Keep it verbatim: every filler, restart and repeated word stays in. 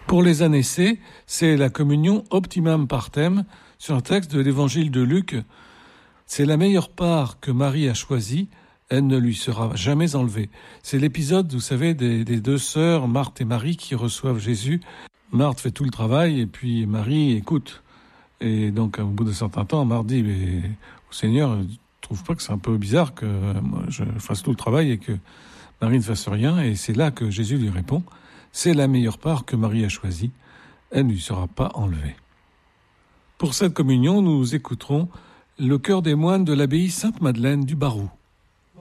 Pour les années-C, c'est la communion optimum partem sur un texte de l'évangile de Luc. C'est la meilleure part que Marie a choisie, elle ne lui sera jamais enlevée. C'est l'épisode, vous savez, des, des deux sœurs, Marthe et Marie, qui reçoivent Jésus. Marthe fait tout le travail et puis Marie écoute. Et donc, au bout d'un certain temps, Marthe dit, mais au Seigneur, je trouve pas que c'est un peu bizarre que moi, je fasse tout le travail et que Marie ne fasse rien. Et c'est là que Jésus lui répond, c'est la meilleure part que Marie a choisie, elle ne lui sera pas enlevée. Pour cette communion, nous écouterons le chœur des moines de l'abbaye Sainte-Madeleine du Barroux.